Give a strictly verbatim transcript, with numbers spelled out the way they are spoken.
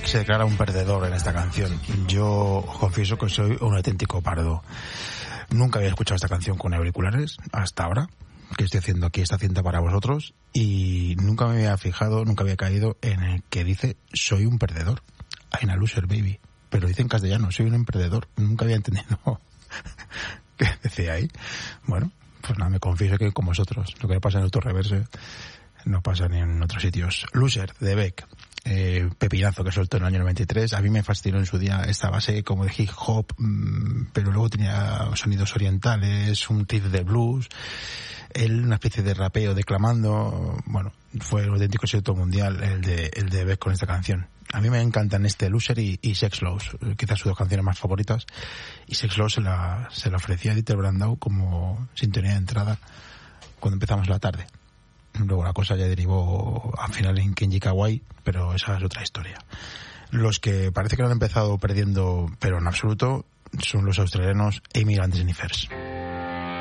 Beck se declara un perdedor en esta canción. Yo os confieso que soy un auténtico pardo. Nunca había escuchado esta canción con auriculares hasta ahora, que estoy haciendo aquí esta cinta para vosotros, y nunca me había fijado, nunca había caído en el que dice soy un perdedor. I'm a loser, baby. Pero dice en castellano, soy un perdedor. Nunca había entendido qué decía ahí. Bueno, pues nada, me confieso que con vosotros, lo que pasa en Autoreverse no pasa ni en otros sitios. Loser, de Beck. Eh, pepinazo que soltó en el año noventa y tres. A mí me fascinó en su día esta base como de hip hop, mmm, pero luego tenía sonidos orientales, un tiz de blues, él una especie de rapeo declamando. Bueno, fue un auténtico éxito mundial el de, el de Beck con esta canción. A mí me encantan este Loser y, y Sex Lows, quizás sus dos canciones más favoritas, y Sex Lows se la, se la ofrecía a Dieter Brandau como sintonía de entrada cuando empezamos la tarde. Luego la cosa ya derivó al final en Kenji Kawai, pero esa es otra historia. Los que parece que lo han empezado perdiendo, pero en absoluto, son los australianos Amy and the Sniffers.